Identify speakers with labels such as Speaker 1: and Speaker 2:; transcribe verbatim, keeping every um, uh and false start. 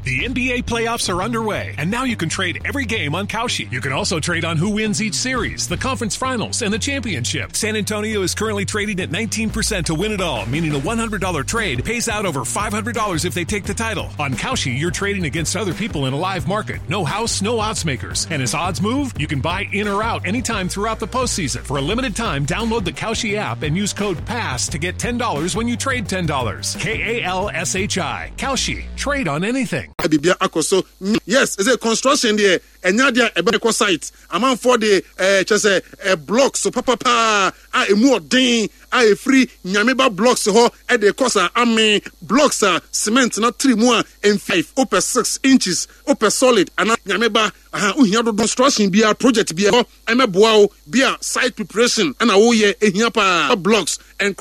Speaker 1: The N B A playoffs are underway, and now you can trade every game on Kalshi. You can also trade on who wins each series, the conference finals, and the championship. San Antonio is currently trading at nineteen percent to win it all, meaning a one hundred dollars trade pays out over five hundred dollars if they take the title. On Kalshi, you're trading against other people in a live market. No house, no odds makers. And as odds move, you can buy in or out anytime throughout the postseason. For a limited time, download the Kalshi app and use code PASS to get ten dollars when you trade ten dollars. K A L S H I. Kalshi. Trade on anything.
Speaker 2: Yes, is a construction there. And now there a site. I'm on for the uh, just a uh, blocks. So papa pa a more ding. I free Nyameba blocks ho at the cost. I mean blocks are cement not three more and five upper six inches upper solid. And Nyameba uh we have construction be a project be a I'm a bow be a site preparation and a oh yeah a blocks and